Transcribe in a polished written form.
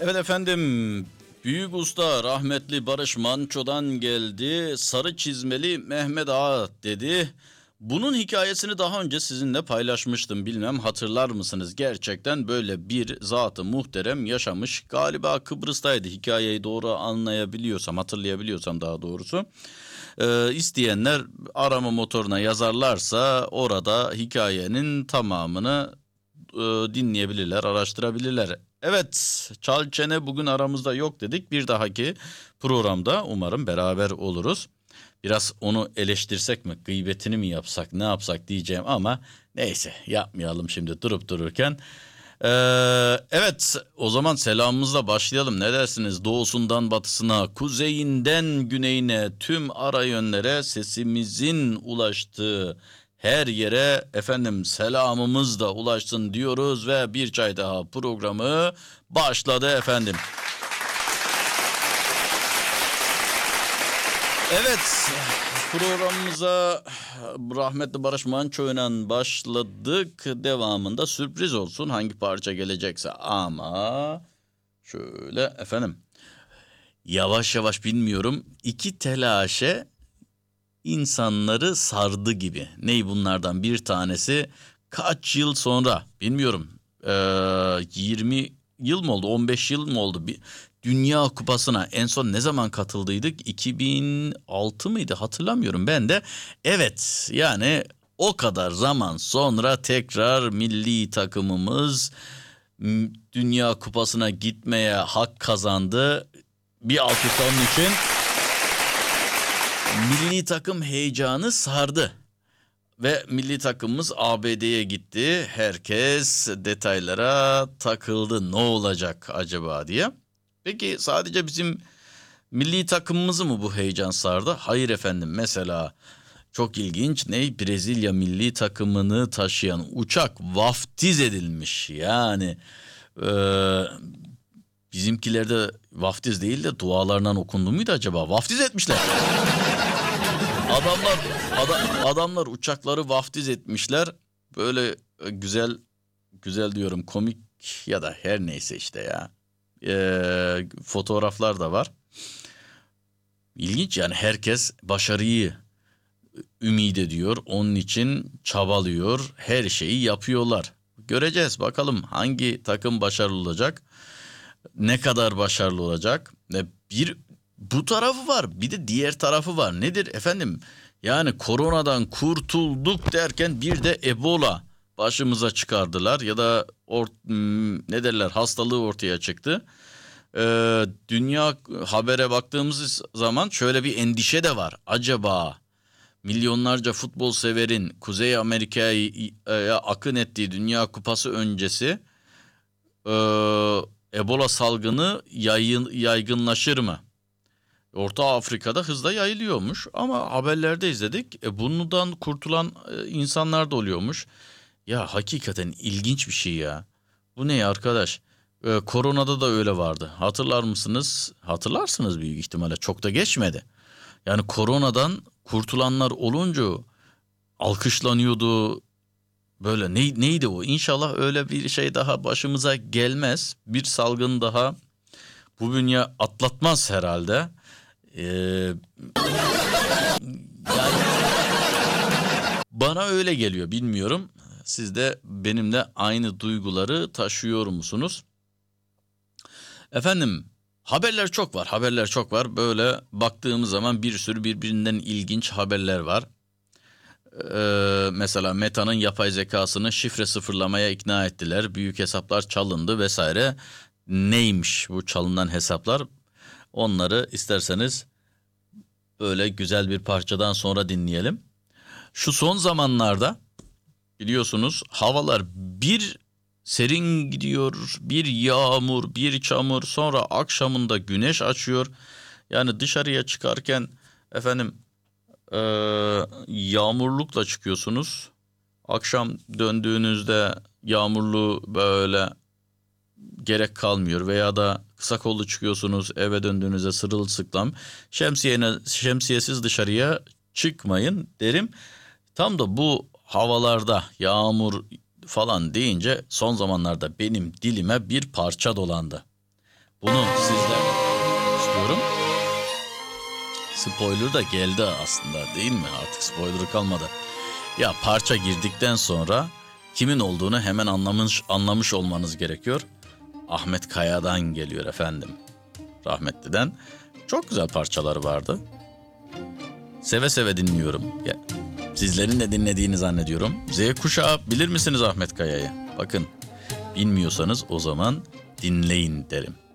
Evet efendim, büyük usta rahmetli Barış Manço'dan geldi. Sarı çizmeli Mehmet Ağa dedi. Bunun hikayesini daha önce sizinle paylaşmıştım. Bilmem hatırlar mısınız? Gerçekten böyle bir zat-ı muhterem yaşamış. Galiba Kıbrıs'taydı. Hikayeyi doğru anlayabiliyorsam, hatırlayabiliyorsam daha doğrusu. İsteyenler arama motoruna yazarlarsa orada hikayenin tamamını dinleyebilirler, araştırabilirler. Evet, Çal Çene bugün aramızda yok dedik. Bir dahaki programda umarım beraber oluruz. Biraz onu eleştirsek mi, gıybetini mi yapsak, ne yapsak diyeceğim ama neyse yapmayalım şimdi durup dururken. Evet, o zaman selamımızla başlayalım. Ne dersiniz? Doğusundan batısına, kuzeyinden güneyine, tüm ara yönlere sesimizin ulaştığı her yere efendim selamımız da ulaşsın diyoruz ve bir çay daha programı başladı efendim. Evet, programımıza rahmetli Barış Manço'yla başladık. Devamında sürpriz olsun hangi parça gelecekse ama şöyle efendim yavaş yavaş bilmiyorum iki telaşe insanları sardı gibi. Ney bunlardan bir tanesi kaç yıl sonra bilmiyorum 20 yıl mı oldu 15 yıl mı oldu bir Dünya Kupası'na en son ne zaman katıldıydık 2006 mıydı hatırlamıyorum ben de. Evet yani o kadar zaman sonra tekrar milli takımımız Dünya Kupası'na gitmeye hak kazandı. Bir alkış onun için. Milli takım heyecanı sardı ve milli takımımız ABD'ye gitti. Herkes detaylara takıldı. Ne olacak acaba diye. Peki sadece bizim milli takımımızı mı bu heyecan sardı? Hayır efendim. Mesela çok ilginç Brezilya milli takımını taşıyan uçak vaftiz edilmiş. Yani bizimkilerde vaftiz değil de dualarından okundu muydu acaba? Vaftiz etmişler. Adamlar adamlar uçakları vaftiz etmişler. Böyle güzel diyorum komik ya da her neyse işte ya. Fotoğraflar da var. İlginç yani herkes başarıyı ümit ediyor. Onun için çabalıyor. Her şeyi yapıyorlar. Göreceğiz bakalım hangi takım başarılı olacak. Ne kadar başarılı olacak? Bir bu tarafı var, bir de diğer tarafı var. Nedir efendim? Yani koronadan kurtulduk derken bir de Ebola başımıza çıkardılar ya da ne derler hastalığı ortaya çıktı. Dünya habere baktığımız zaman şöyle bir endişe de var. Acaba milyonlarca futbol severin Kuzey Amerika'ya akın ettiği Dünya Kupası öncesi Ebola salgını yaygınlaşır mı? Orta Afrika'da hızla yayılıyormuş ama haberlerde izledik. Bundan kurtulan insanlar da oluyormuş. Ya hakikaten ilginç bir şey ya. Bu ne ya arkadaş? Koronada da öyle vardı. Hatırlar mısınız? Hatırlarsınız büyük ihtimalle. Çok da geçmedi. Yani koronadan kurtulanlar olunca alkışlanıyordu. Böyle neydi o? İnşallah öyle bir şey daha başımıza gelmez. Bir salgın daha bu bünye atlatmaz herhalde. Yani bana öyle geliyor bilmiyorum. Siz de benimle aynı duyguları taşıyor musunuz? Efendim haberler çok var. Böyle baktığımız zaman bir sürü birbirinden ilginç haberler var. Mesela Meta'nın yapay zekasını şifre sıfırlamaya ikna ettiler. Büyük hesaplar çalındı vesaire. Neymiş bu çalınan hesaplar? Onları isterseniz böyle güzel bir parçadan sonra dinleyelim. Şu son zamanlarda biliyorsunuz havalar bir serin gidiyor, bir yağmur, bir çamur, sonra akşamında güneş açıyor. Yani dışarıya çıkarken efendim yağmurlukla çıkıyorsunuz. Akşam döndüğünüzde yağmurlu böyle gerek kalmıyor veya da kısa kollu çıkıyorsunuz eve döndüğünüzde sırılsıklam şemsiyesiz dışarıya çıkmayın derim. Tam da bu havalarda yağmur falan deyince son zamanlarda benim dilime bir parça dolandı. Bunu sizlerle istiyorum. Spoiler da geldi aslında değil mi? Artık spoiler kalmadı. Ya parça girdikten sonra kimin olduğunu hemen anlamış olmanız gerekiyor. Ahmet Kaya'dan geliyor efendim. Rahmetliden. Çok güzel parçaları vardı. Seve seve dinliyorum. Ya, sizlerin de dinlediğini zannediyorum. Z kuşağı bilir misiniz Ahmet Kaya'yı? Bakın bilmiyorsanız o zaman dinleyin derim.